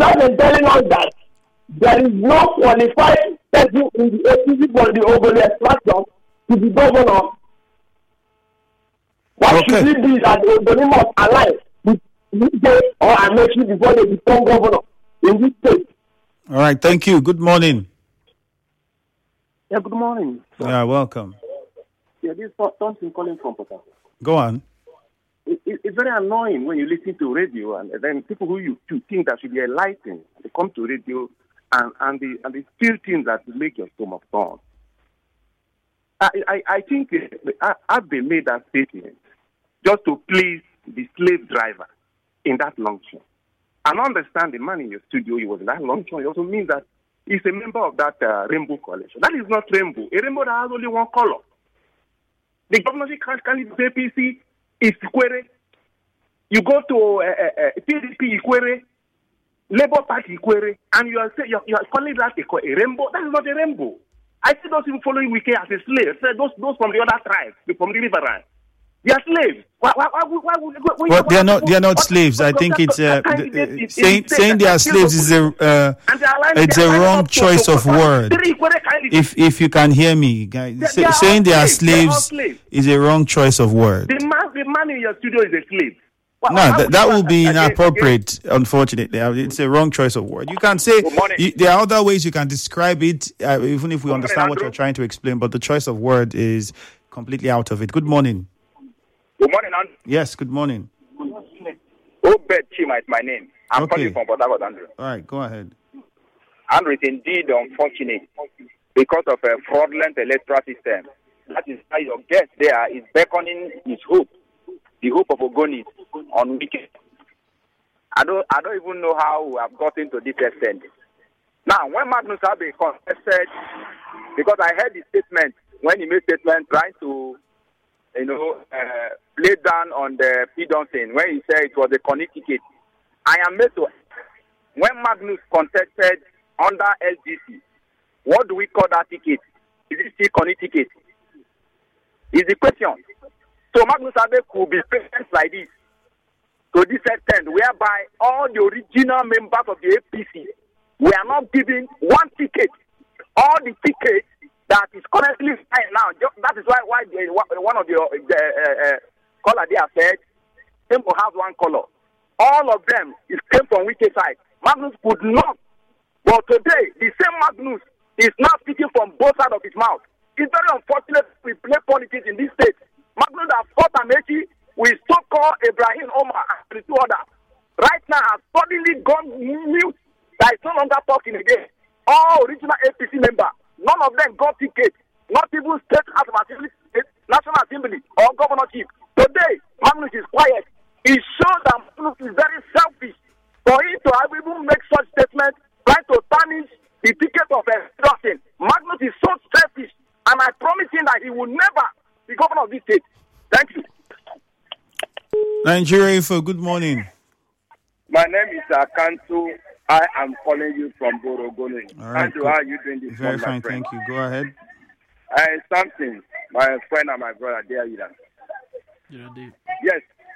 that is telling us that there is no qualified person in the APC for the Ogoni extraction to be governor. What should it be that the Ogoni must align with Wike or Amaechi before they become governor in this state? All right, thank you. Good morning. Yeah, good morning. Yeah, welcome. Yeah, this is Thompson calling from Port Harcourt. Go on. It's very annoying when you listen to radio and then people who you think that should be enlightened, they come to radio and they still things that will make your stomach turn. I think Abe made that statement just to please the slave driver in that luncheon. And understand the man in your studio, he was in that luncheon. It also means that he's a member of that rainbow coalition. That is not rainbow. A rainbow that has only one color. The governorship candidate APC is Ikwere. You go to PDP Ikwere, Labour Party Ikwere, and you are calling that a rainbow. That is not a rainbow. I see those people following Wike as a slave. Those from the other tribes, from the Riverine. They are slaves. Well, they are not slaves. I think it's saying they are slaves is it's a wrong choice of word. If you can hear me, guys, saying they are slaves is a wrong choice of word. The man in your studio is a slave. No, that will be inappropriate, unfortunately. It's a wrong choice of word. You can say, there are other ways you can describe it, even if we understand what you're trying to explain, but the choice of word is completely out of it. Good morning. Good morning, Andrew. Yes, good morning. Obed Chima is my name. I'm calling from Port Harcourt, Andrew. All right, go ahead. Andrew, it's indeed unfortunate because of a fraudulent electoral system. That is why your guest there is beckoning his hope, the hope of Ogoni on weekend. I don't even know how we have gotten to this extent. Now, when Magnus Abe contested, because I heard his statement, when he made statement trying to play down on the P-Dunson, when he said it was a Connecticut. I am made to, when Magnus contested under LGC, what do we call that ticket? Is it still Connecticut? Is the question. So Magnus Abe could be present like this, to this extent, whereby all the original members of the APC were not given one ticket. All the tickets that is currently fine now. That is why one of the caller there said, Temple has one color. All of them came from Wike side. Magnus could not. But today, the same Magnus is now speaking from both sides of his mouth. It's very unfortunate we play politics in this state. Magnus has fought Amaechi with so-called Ibrahim Omar and the two others. Right now has suddenly gone mute. That is no longer talking again. All original APC members. None of them got tickets, not even state assembly, national assembly, or governorship. Today, Magnus is quiet. It shows that Magnus is very selfish. For him to have even make such statements, trying to tarnish the ticket of a person. Magnus is so selfish, and I promise him that he will never be governor of this state. Thank you. Nigeria, for good morning. My name is Akantu. I am calling you from Borogoni. All right, Andrew, how are you doing this very morning, fine, thank you. Go ahead. Something, my friend and my brother, there you are. Yes.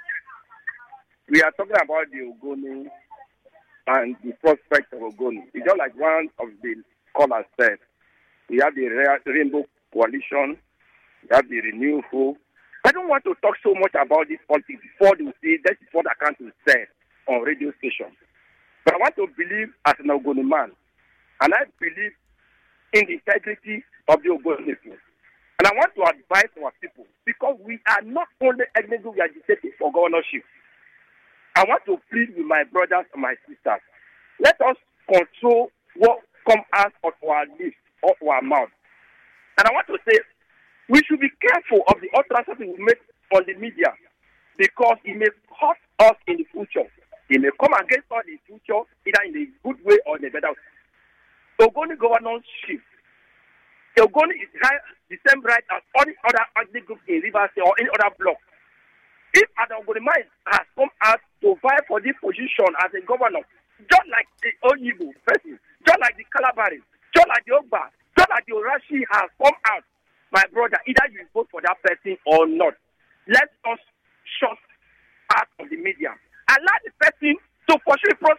We are talking about the Ogoni and the prospect of Ogoni. It's just like one of the callers said. We have the Rainbow Coalition. We have the Renew Hope. I don't want to talk so much about this politics before they say that is what I can't say on radio station. But I want to believe as an Ogoni man, and I believe in the integrity of the Ogoni people. And I want to advise our people, because we are not only eligible, we are agitating for governorship. I want to plead with my brothers and my sisters. Let us control what comes out of our lips, of our mouth. And I want to say, we should be careful of the utterances we make on the media, because it may hurt us in the future. It may come against us in the future, either in a good way or in a better way. Ogoni governorship. Ogoni is the same right as any other ethnic group in Rivers or any other block. If an Ogoni man has come out to vie for this position as a governor, just like the Oyibo person, just like the Calabari, just like the Ogba, just like the Orashi has come out, my brother, either you vote for that person or not. Let us shut out of the media. Allow the person to pursue prospect.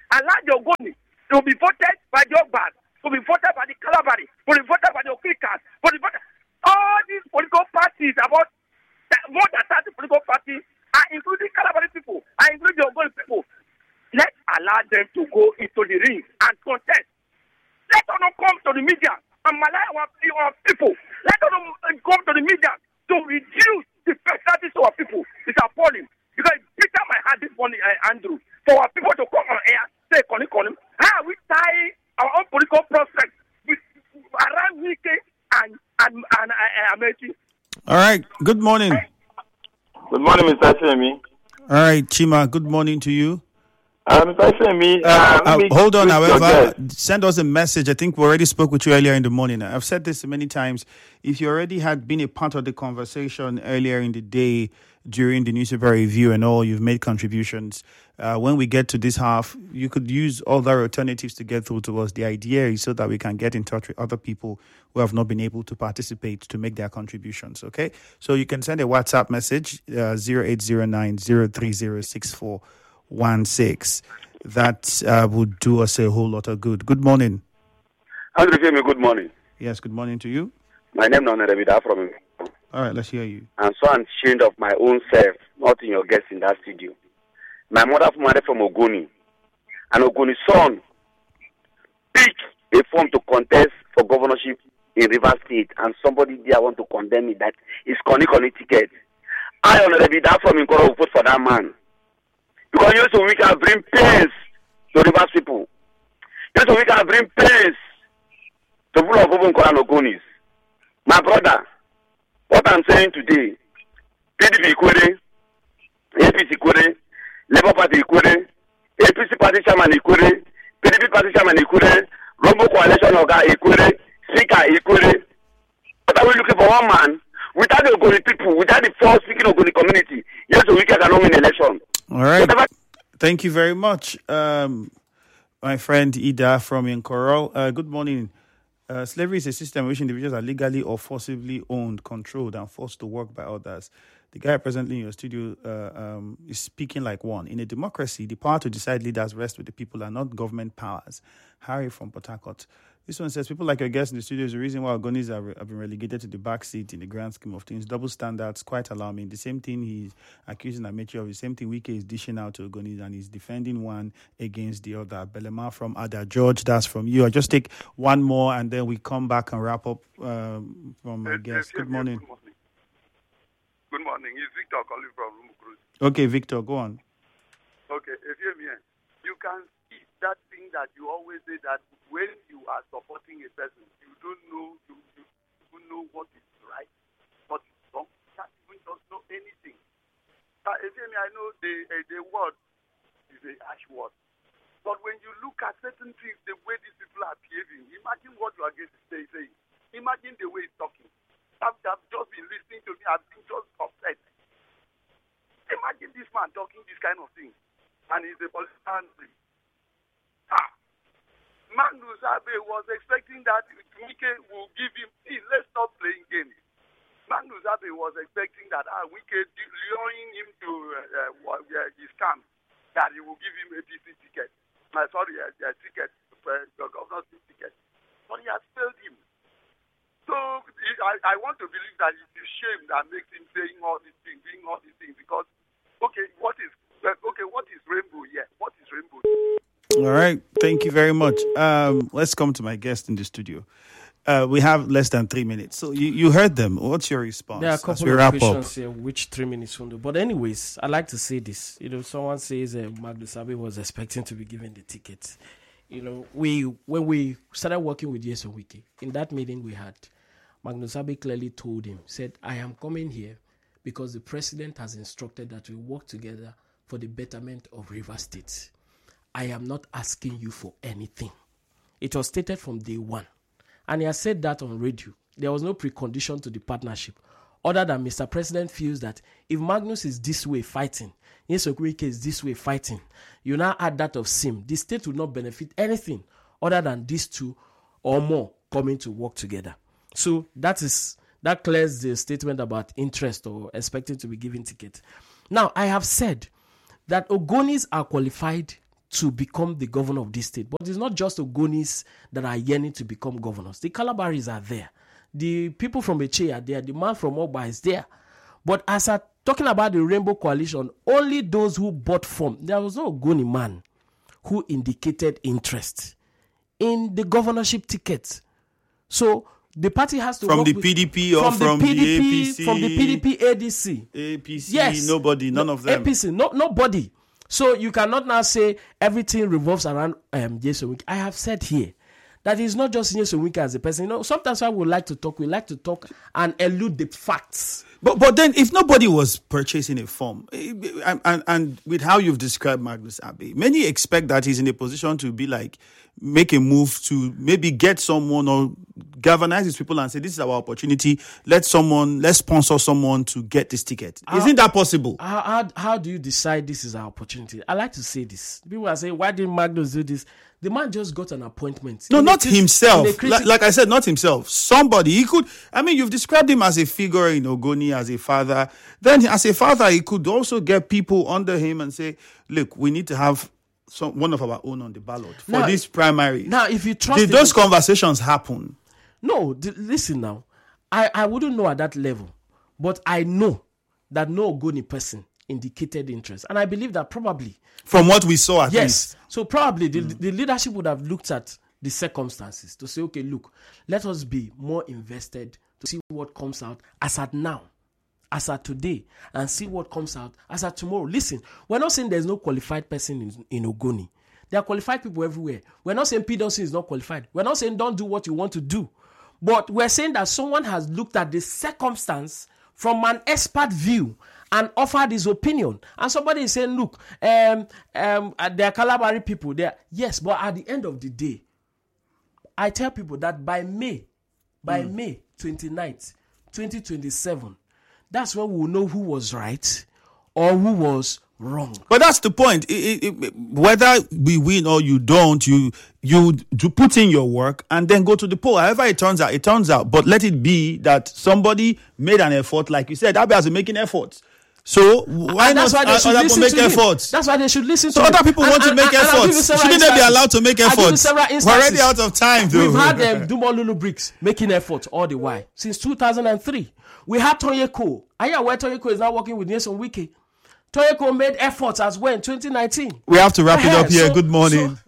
allow the Ogoni to be voted by the Ogbas, to be voted by the Calabari, to be voted by the Okrikas, to be voted. All these political parties, about more than 30 political parties, are including Calabari people, are including the Ogoni people. Let's allow them to go into the ring and contest. Let them not come to the media and malay our people. Let them come to the media to reduce the personalities of our people. It's appalling. Because it bitter my heart this morning, Andrew, for our people to come on air, say, Connie, how are we tying our own political prospects with around Wike and Amechi? All right. Good morning. Good morning, Mr. Femi. All right, Chima. Good morning to you. Mr. Femi, hold on, however, send us a message. I think we already spoke with you earlier in the morning. I've said this many times. If you already had been a part of the conversation earlier in the day during the newspaper review and all, you've made contributions. When we get to this half, you could use other alternatives to get through to us. The idea is so that we can get in touch with other people who have not been able to participate to make their contributions, okay? So you can send a WhatsApp message, 0809 030 6416. That would do us a whole lot of good. Good morning. Andrew Femi, good morning. Yes, good morning to you. My name is Nonarabida from. All right, let's hear you. I'm so ashamed of my own self, not in your guest in that studio. My mother married from Ogoni, and Ogoni's son picked a form to contest for governorship in Rivers State, and somebody there want to condemn me that it's Connie ticket. I Nonarabida from Nkoro will vote for that man. Because you so we can bring pains to Rivers people. You so we can bring pains to people of Nkoro and Ogonis. My brother, what I'm saying today, PDP Ikwere, APC Ikwere, Labour Party Ikwere, APC Party Chairman Ikwere, PDP Party Chairman Ikwere, Rumble Coalition Oga Ikwere, Speaker Ikwere. What are we looking for? One man, without the Ogoni people, without the first speaking Ogoni community, yes, so we cannot win election. All right. Thank you very much, my friend Ida from Nkoro. Good morning. Slavery is a system in which individuals are legally or forcibly owned, controlled, and forced to work by others. The guy presently in your studio is speaking like one. In a democracy, the power to decide leaders rests with the people and not government powers. Harry from Port Harcourt. This one says, people like your guest in the studio is the reason why Ogonis have been relegated to the back seat in the grand scheme of things. Double standards, quite alarming. The same thing he's accusing Amechi of, the same thing Wike is dishing out to Ogonis, and he's defending one against the other. Belema from Ada. George, that's from you. I'll just take one more and then we come back and wrap up from my guest. Good morning. Good morning. It's Victor calling from Rumukuru. Okay, Victor, go on. Okay, if you can see that thing that you always say that when you are supporting a person, you don't know, you know what is right, what is wrong. That even doesn't know anything. I know the word is a harsh word, but when you look at certain things, the way these people are behaving, imagine what you are going to say. Imagine the way he's talking. I've just been listening to me. I've been just upset. Imagine this man talking this kind of thing, and he's a politician. Magnus Abe was expecting that Wike will give him. Let's stop playing games. Magnus Abe was expecting that Wike luring him to his camp, that he will give him a PC ticket. Ticket, the governor's ticket. But he has failed him. So I want to believe that it's the shame that makes him saying all these things, doing all these things. Because what is rainbow? Yeah, what is rainbow? All right, thank you very much. Let's come to my guest in the studio. We have less than 3 minutes. So you heard them. What's your response? There are a couple of questions here, which 3 minutes will do. But anyways, I like to say this. Someone says Magnus Abe was expecting to be given the ticket. When we started working with Yeso Wike, in that meeting we had, Magnus Abe clearly told him, said, I am coming here because the president has instructed that we work together for the betterment of Rivers State. I am not asking you for anything. It was stated from day one. And he has said that on radio. There was no precondition to the partnership other than Mr. President feels that if Magnus is this way fighting, Yeso Wike is this way fighting, you now add that of Sim, the state will not benefit anything other than these two or more coming to work together. So that clears the statement about interest or expecting to be given ticket. Now, I have said that Ogonis are qualified to become the governor of this state. But it's not just Ogonis that are yearning to become governors. The Calabaris are there. The people from Eche are there. The man from Oba is there. But as I'm talking about the Rainbow Coalition, only those who bought form. There was no Ogoni man who indicated interest in the governorship ticket. So the party has to from the PDP or from the APC, from the PDP ADC, APC. Yes, nobody, none of them. APC, nobody. So you cannot now say everything revolves around Nyesom Wike. I have said here that it's not just Nyesom Wike as a person. You know, sometimes we like to talk and elude the facts. But then, if nobody was purchasing a form, and with how you've described Magnus Abbey, many expect that he's in a position to be like, make a move to maybe get someone or galvanize his people and say, this is our opportunity. Let's sponsor someone to get this ticket. Isn't that possible? How do you decide this is our opportunity? I like to say this. People are saying, why didn't Magnus do this? The man just got an appointment. No, not himself. Like I said, not himself. Somebody. He could, you've described him as a figure in Ogoni, as a father. Then as a father, he could also get people under him and say, look, we need to have one of our own on the ballot for this primary. Now, if you trust... Did those conversations happen? No, listen now. I wouldn't know at that level. But I know that no Ogoni person indicated interest. And I believe that probably... From what we saw at least. Yes. So probably the leadership would have looked at the circumstances to say, okay, look, let us be more invested to see what comes out as at now, as at today, and see what comes out as at tomorrow. Listen, we're not saying there's no qualified person in Ogoni. There are qualified people everywhere. We're not saying PWC is not qualified. We're not saying don't do what you want to do. But we're saying that someone has looked at the circumstance from an expert view and offered his opinion. And somebody is saying, look, there are Calabari people there. Yes, but at the end of the day, I tell people that by May 29th, 2027, that's when we will know who was right or who was wrong. But that's the point. Whether we win or you don't, you do put in your work and then go to the poll. However it turns out. But let it be that somebody made an effort, like you said. Abbey has been making efforts. So why not other people make efforts? That's why they should listen to him. So other people want to make efforts. Shouldn't they be allowed to make efforts? We're already out of time, though. We've had Dumo Lulu Bricks making efforts all the while since 2003. We had Toyeko. Are you aware Toyeko is now working with Nyesom Wike? Toyeko made efforts as well in 2019. We have to wrap it up here. Good morning.